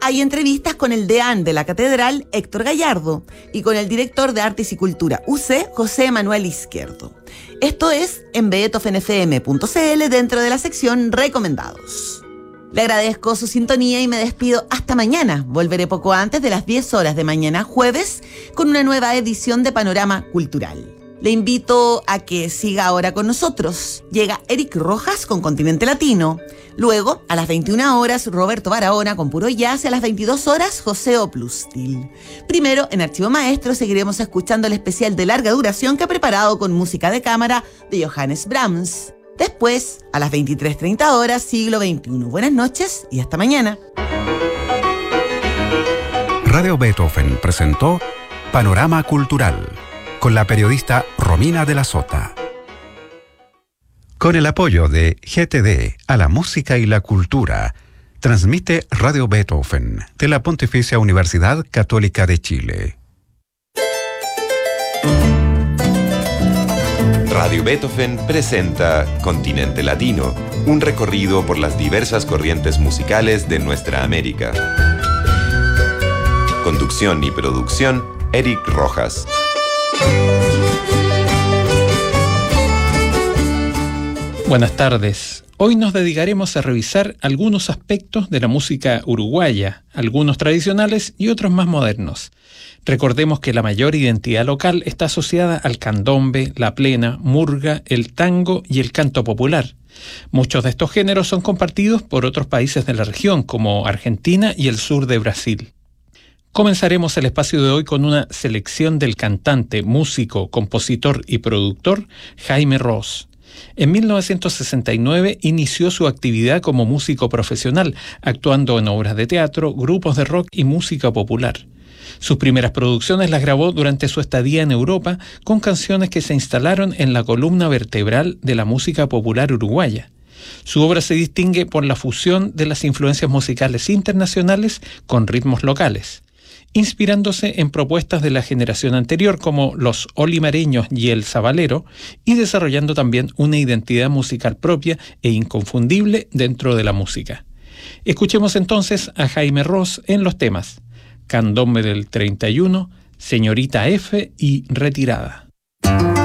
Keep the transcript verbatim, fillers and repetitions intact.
hay entrevistas con el deán de la catedral, Héctor Gallardo, y con el director de Artes y Cultura, U C, José Manuel Izquierdo. Esto es en beethoven f m punto c l dentro de la sección Recomendados. Le agradezco su sintonía y me despido hasta mañana. Volveré poco antes de las diez horas de mañana jueves con una nueva edición de Panorama Cultural. Le invito a que siga ahora con nosotros. Llega Eric Rojas con Continente Latino. Luego, a las veintiuna horas, Roberto Barahona con Puro Jazz y a las veintidós horas, José Oplustil. Primero, en Archivo Maestro, seguiremos escuchando el especial de larga duración que ha preparado con música de cámara de Johannes Brahms. Después, a las veintitrés treinta horas, Siglo veintiuno. Buenas noches y hasta mañana. Radio Beethoven presentó Panorama Cultural con la periodista Romina de la Sota. Con el apoyo de G T D a la música y la cultura, transmite Radio Beethoven de la Pontificia Universidad Católica de Chile. Radio Beethoven presenta Continente Latino, un recorrido por las diversas corrientes musicales de nuestra América. Conducción y producción, Eric Rojas. Buenas tardes. Hoy nos dedicaremos a revisar algunos aspectos de la música uruguaya, algunos tradicionales y otros más modernos. Recordemos que la mayor identidad local está asociada al candombe, la plena, murga, el tango y el canto popular. Muchos de estos géneros son compartidos por otros países de la región, como Argentina y el sur de Brasil. Comenzaremos el espacio de hoy con una selección del cantante, músico, compositor y productor Jaime Ross. En mil novecientos sesenta y nueve inició su actividad como músico profesional, actuando en obras de teatro, grupos de rock y música popular. Sus primeras producciones las grabó durante su estadía en Europa con canciones que se instalaron en la columna vertebral de la música popular uruguaya. Su obra se distingue por la fusión de las influencias musicales internacionales con ritmos locales, inspirándose en propuestas de la generación anterior como los olimareños y el sabalero, y desarrollando también una identidad musical propia e inconfundible dentro de la música. Escuchemos entonces a Jaime Ross en los temas Candombe del treinta y uno, Señorita F y Retirada.